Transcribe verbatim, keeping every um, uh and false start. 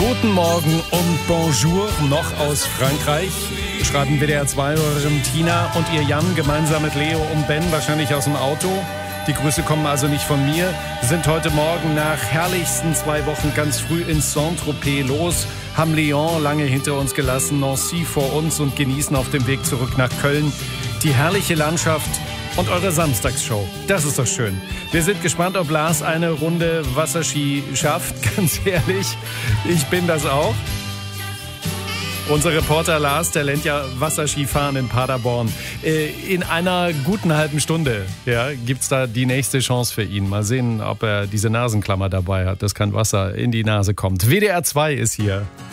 Guten Morgen und Bonjour noch aus Frankreich. Schreiben W D R zwei-Hörerin Tina und ihr Jan gemeinsam mit Leo und Ben, wahrscheinlich aus dem Auto. Die Grüße kommen also nicht von mir. Sind heute Morgen nach herrlichsten zwei Wochen ganz früh in Saint-Tropez los, haben Lyon lange hinter uns gelassen, Nancy vor uns und genießen auf dem Weg zurück nach Köln die herrliche Landschaft und eure Samstagsshow. Das ist doch schön. Wir sind gespannt, ob Lars eine Runde Wasserski schafft. Ganz ehrlich, ich bin das auch. Unser Reporter Lars, der lernt ja Wasserski fahren in Paderborn. In einer guten halben Stunde ja, gibt's da die nächste Chance für ihn. Mal sehen, ob er diese Nasenklammer dabei hat, dass kein Wasser in die Nase kommt. W D R zwei ist hier.